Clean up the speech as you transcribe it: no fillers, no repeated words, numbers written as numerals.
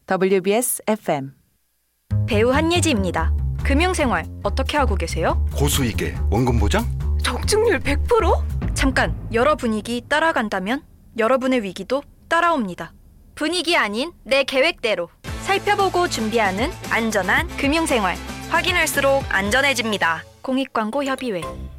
WBS FM. 배우 한예지입니다. 금융생활 어떻게 하고 계세요? 고수익에 원금 보장? 적중률 100%? 잠깐, 여러 분위기 따라간다면 여러분의 위기도 따라옵니다. 분위기 아닌 내 계획대로 살펴보고 준비하는 안전한 금융생활. 확인할수록 안전해집니다. 공익광고 협의회.